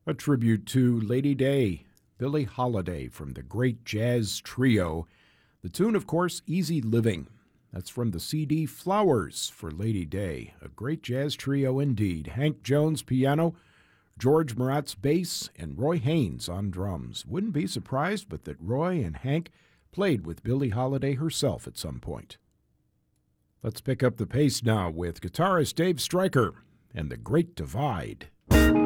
A tribute to Lady Day, Billie Holiday from the great jazz trio. The tune, of course, Easy Living. That's from the CD Flowers for Lady Day, a great jazz trio indeed. Hank Jones, piano, George Maratz, bass, and Roy Haynes on drums. Wouldn't be surprised but that Roy and Hank played with Billie Holiday herself at some point. Let's pick up the pace now with guitarist Dave Stryker and The Great Divide.